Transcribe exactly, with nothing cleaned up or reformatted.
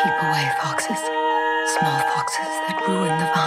Keep away, foxes. Small foxes that ruin the vine.